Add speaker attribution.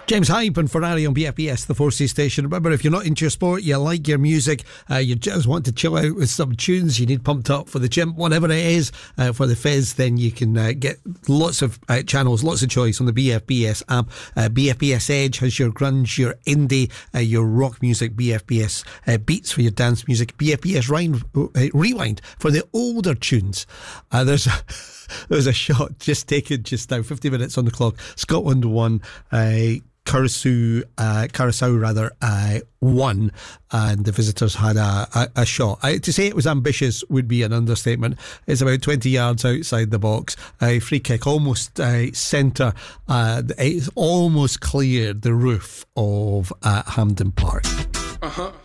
Speaker 1: James Hype and Ferrari on BFBS, the 4C station. Remember, if you're not into your sport, you like your music, you just want to chill out with some tunes, you need pumped up for the gym, whatever it is, for the fizz, then you can get lots of channels, lots of choice on the BFBS app. BFBS Edge has your grunge, your indie, your rock music, BFBS Beats for your dance music, BFBS Rewind for the older tunes. There's a shot just taken just now, 50 minutes on the clock. Scotland won, Curacao won, and the visitors had a shot. To say it was ambitious would be an understatement. It's about 20 yards outside the box. A free kick, almost centre. It's almost cleared the roof of Hampden Park.